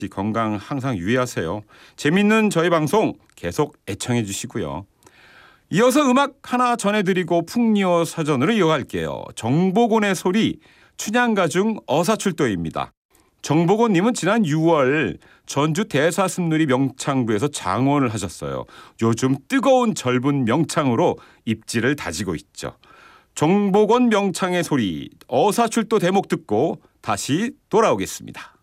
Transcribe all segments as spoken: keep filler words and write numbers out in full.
건강 항상 유의하세요. 재밌는 저희 방송 계속 애청해 주시고요. 이어서 음악 하나 전해드리고 풍리어 사전으로 이어갈게요. 정복원의 소리, 춘향가중 어사출도입니다. 정복원님은 지난 유월 전주 대사슴놀이 명창부에서 장원을 하셨어요. 요즘 뜨거운 젊은 명창으로 입지를 다지고 있죠. 정복원 명창의 소리, 어사출도 대목 듣고 다시 돌아오겠습니다.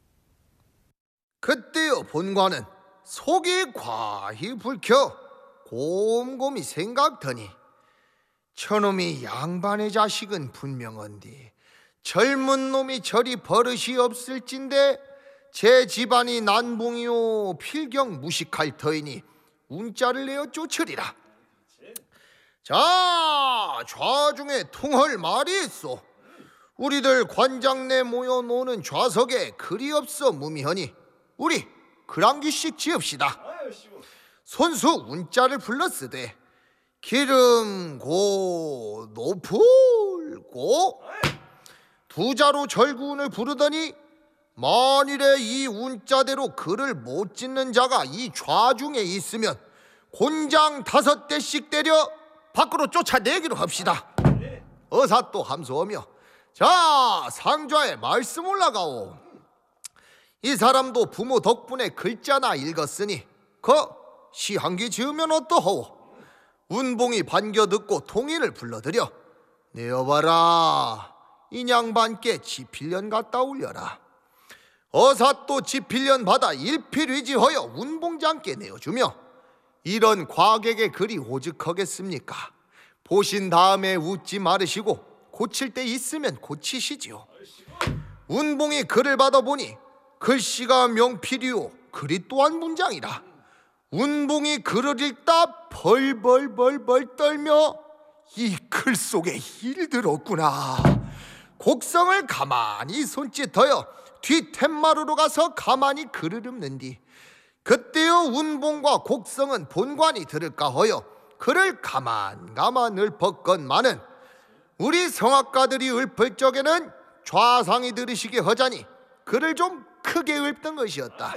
그때요 본관은 속이 과히 불켜 곰곰이 생각더니 저놈이 양반의 자식은 분명한디 젊은 놈이 저리 버릇이 없을진데 제 집안이 난봉이요 필경 무식할 터이니 운자를 내어 쫓으리라. 자, 좌중에 통할 말이 있어. 우리들 관장내 모여 노는 좌석에 글이 없어 무미하니 우리 그랑기씩 지읍시다. 손수 운자를 불렀으되 기름고 높을고 두 자로 절구운을 부르더니 만일에 이 운자대로 글을 못 짓는 자가 이 좌중에 있으면 곤장 다섯 대씩 때려 밖으로 쫓아내기로 합시다. 어사 또 함소하며 자, 상좌에 말씀 올라가오. 이 사람도 부모 덕분에 글자나 읽었으니 그 시 한 기 지으면 어떠하오. 운봉이 반겨 듣고 통인을 불러들여 내어봐라. 인양반께 지필련 갖다 올려라. 어사 또 지필련 받아 일필위지하여 운봉장께 내어주며 이런 과객의 글이 오직하겠습니까? 보신 다음에 웃지 말으시고 고칠 때 있으면 고치시지요. 운봉이 글을 받아보니 글씨가 명필이요 글이 또한 문장이라. 운봉이 글을 읽다 벌벌벌벌 떨며 이 글 속에 일들었구나. 곡성을 가만히 손짓하여 뒷툇마루로 가서 가만히 글을 읊는디 그때요 운봉과 곡성은 본관이 들을까 하여 글을 가만가만 읊었건만은 우리 성악가들이 읊을 적에는 좌상이 들으시게 하자니 글을 좀 크게 읊던 것이었다.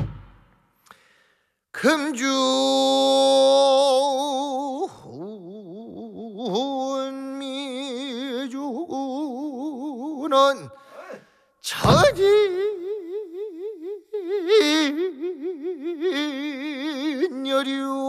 금주미주는 천인여류